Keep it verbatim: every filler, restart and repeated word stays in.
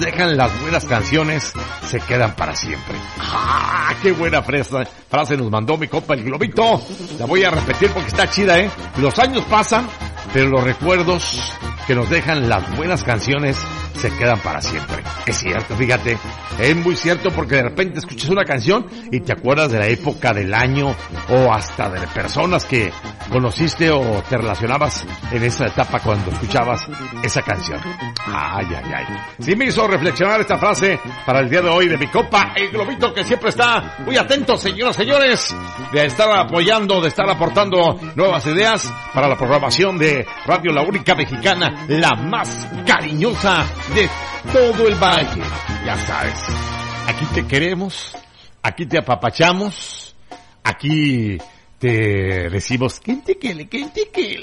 dejan las buenas canciones, se quedan para siempre. ¡Ah, qué buena frase, frase nos mandó mi compa el Globito! La voy a repetir porque está chida, ¿eh? Los años pasan, pero los recuerdos que nos dejan las buenas canciones se quedan para siempre. Es cierto, fíjate, es muy cierto, porque de repente escuchas una canción y te acuerdas de la época del año o hasta de personas que conociste o te relacionabas en esa etapa cuando escuchabas esa canción. Ay, ay, ay. Sí me hizo reflexionar esta frase para el día de hoy de mi compa el Globito, que siempre está muy atento, señoras y señores, de estar apoyando, de estar aportando nuevas ideas para la programación de Radio La Única Mexicana, la más cariñosa de todo el valle. Ya sabes, aquí te queremos, aquí te apapachamos, aquí te decimos, ¿quién te quiere? ¿Quién te quiere?